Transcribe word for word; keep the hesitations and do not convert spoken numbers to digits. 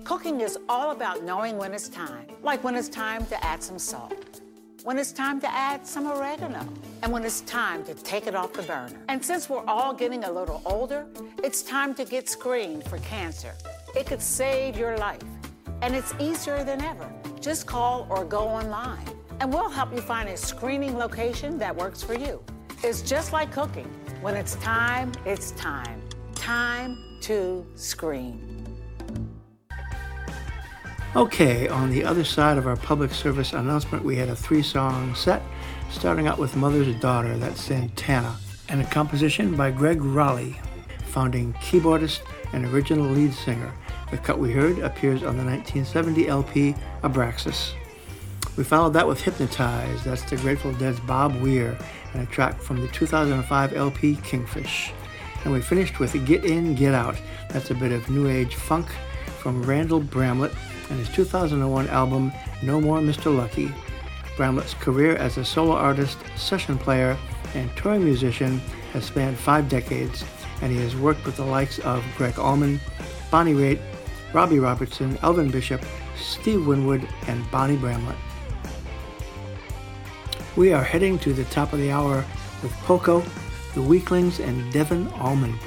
Cooking is all about knowing when it's time, like when it's time to add some salt, when it's time to add some oregano, and when it's time to take it off the burner. And since we're all getting a little older, it's time to get screened for cancer. It could save your life, and it's easier than ever. Just call or go online, and we'll help you find a screening location that works for you. It's just like cooking. When it's time, it's time. Time to screen. Okay, on the other side of our public service announcement, we had a three-song set, starting out with Mother's Daughter, that's Santana, and a composition by Greg Raleigh, founding keyboardist and original lead singer. The cut we heard appears on the nineteen seventy L P Abraxas. We followed that with Hypnotize, that's the Grateful Dead's Bob Weir, and a track from the two thousand five L P Kingfish. And we finished with Get In, Get Out, that's a bit of new age funk from Randall Bramlett and his two thousand one album No More Mister Lucky. Bramlett's career as a solo artist, session player, and touring musician has spanned five decades, and he has worked with the likes of Greg Allman, Bonnie Raitt, Robbie Robertson, Elvin Bishop, Steve Winwood, and Bonnie Bramlett. We are heading to the top of the hour with Poco, The Weaklings, and Devon Allman